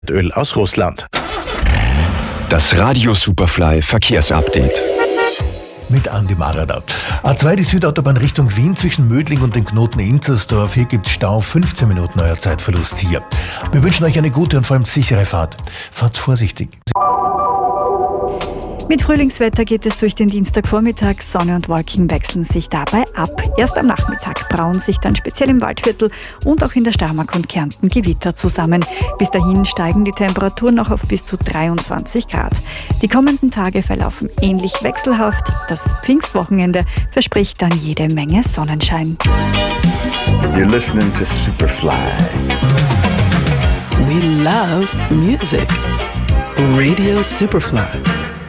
Öl aus Russland. Das Radio Superfly Verkehrsupdate. Mit Andi Marader. A2 die Südautobahn Richtung Wien zwischen Mödling und dem Knoten Inzersdorf. Hier gibt's Stau, 15 Minuten euer Zeitverlust hier. Wir wünschen euch eine gute und vor allem sichere Fahrt. Fahrt vorsichtig. Mit Frühlingswetter geht es durch den Dienstagvormittag. Sonne und Wolken wechseln sich dabei ab. Erst am Nachmittag brauen sich dann speziell im Waldviertel und auch in der Steiermark und Kärnten Gewitter zusammen. Bis dahin steigen die Temperaturen noch auf bis zu 23 Grad. Die kommenden Tage verlaufen ähnlich wechselhaft. Das Pfingstwochenende verspricht dann jede Menge Sonnenschein. You're listening to Superfly. We love music. Radio Superfly.